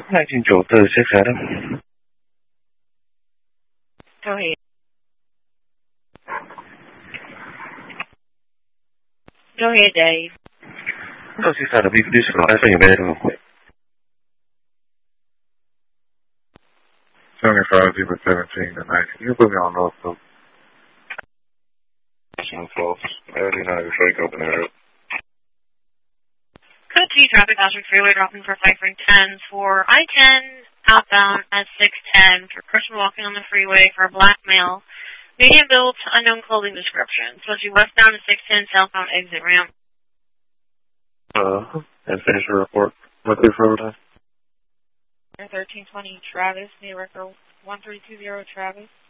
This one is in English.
1994, 6 Adam. Go ahead. Go ahead, Dave. 6 Adam, you can do some live thing, man, real quick. 75-17 tonight. Can you put me on North Loop? False. I already know your fake open area. Code 2 traffic, Ostrich Freeway, dropping for 510 for I-10 outbound at 610 for person walking on the freeway for a black male, medium build, unknown clothing description. Supposed to be westbound at 610, southbound exit ramp. And finish your report. What is for overtime? 1320 Travis, New Record 1320 Travis.